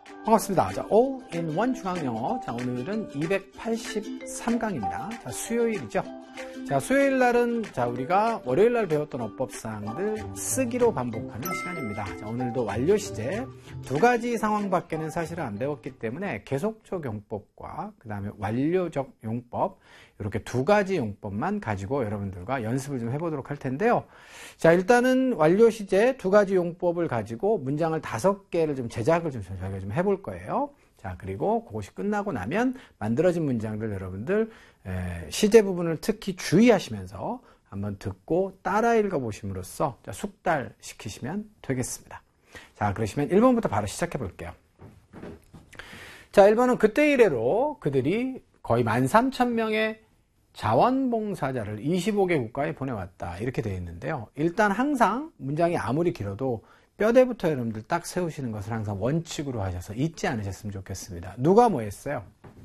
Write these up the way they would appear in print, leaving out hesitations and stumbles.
반갑습니다. 자, All-in-One 중학영어. 자, 오늘은 283강입니다. 자, 수요일이죠. 자, 수요일 날은 우리가 월요일 날 배웠던 어법사항들 쓰기로 반복하는 시간입니다. 자, 오늘도 완료 시제 두 가지 상황밖에는 사실은 안 배웠기 때문에 계속적 용법과 그 다음에 완료적 용법 이렇게 두 가지 용법만 가지고 여러분들과 연습을 좀 해보도록 할 텐데요. 자, 일단은 완료 시제 두 가지 용법을 가지고 문장을 5개를 좀 제작을 저희가 좀 해볼 거예요. 자, 그리고 그것이 끝나고 나면 만들어진 문장들 여러분들 시제 부분을 특히 주의하시면서 한번 듣고 따라 읽어보심으로써 숙달시키시면 되겠습니다. 자, 그러시면 1번부터 바로 시작해 볼게요. 자, 1번은 그때 이래로 그들이 거의 13,000명의 자원봉사자를 25개 국가에 보내왔다. 이렇게 되어 있는데요. 일단 항상 문장이 아무리 길어도 뼈대부터 여러분들 딱 세우시는 것을 항상 원칙으로 하셔서 잊지 않으셨으면 좋겠습니다. 누가 뭐 했어요?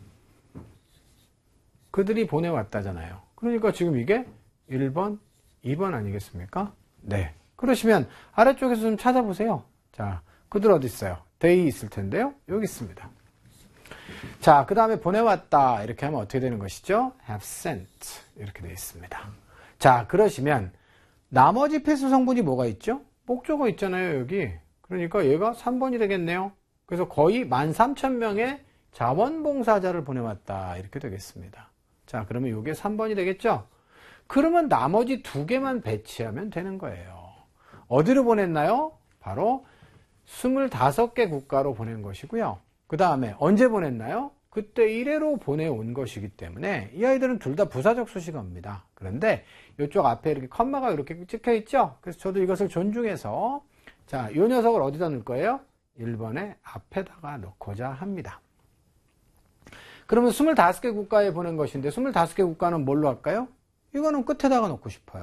그들이 보내왔다잖아요. 그러니까 지금 이게 1번, 2번 아니겠습니까? 네. 그러시면 아래쪽에서 좀 찾아보세요. 자, 그들 어디 있어요? they 있을 텐데요. 여기 있습니다. 자, 그 다음에 보내왔다. 이렇게 하면 어떻게 되는 것이죠? have sent. 이렇게 되어 있습니다. 자, 그러시면 나머지 필수 성분이 뭐가 있죠? 목적어 있잖아요, 여기. 그러니까 얘가 3번이 되겠네요. 그래서 거의 13,000명의 자원봉사자를 보내왔다. 이렇게 되겠습니다. 자, 그러면 이게 3번이 되겠죠? 그러면 나머지 2개만 배치하면 되는 거예요. 어디로 보냈나요? 바로 25개 국가로 보낸 것이고요. 그 다음에 언제 보냈나요? 그때 이래로 보내온 것이기 때문에 이 아이들은 둘 다 부사적 수식어입니다. 그런데 이쪽 앞에 이렇게 컴마가 이렇게 찍혀 있죠? 그래서 저도 이것을 존중해서 자, 이 녀석을 어디다 넣을 거예요? 1번에 앞에다가 넣고자 합니다. 그러면 25개 국가에 보낸 것인데 25개 국가는 뭘로 할까요? 이거는 끝에다가 넣고 싶어요.